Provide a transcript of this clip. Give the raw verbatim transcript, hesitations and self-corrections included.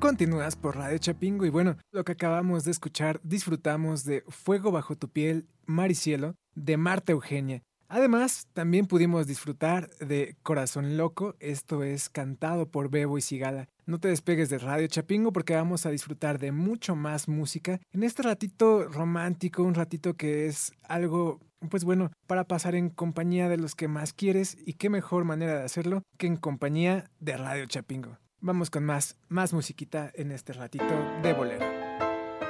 Continúas por Radio Chapingo y bueno, lo que acabamos de escuchar, disfrutamos de Fuego bajo tu piel, Mar y cielo, de Marta Eugenia. Además, también pudimos disfrutar de Corazón Loco, esto es cantado por Bebo y Sigala. No te despegues de Radio Chapingo porque vamos a disfrutar de mucho más música en este ratito romántico, un ratito que es algo, pues bueno, para pasar en compañía de los que más quieres y qué mejor manera de hacerlo que en compañía de Radio Chapingo. Vamos con más, más musiquita en este ratito de bolero.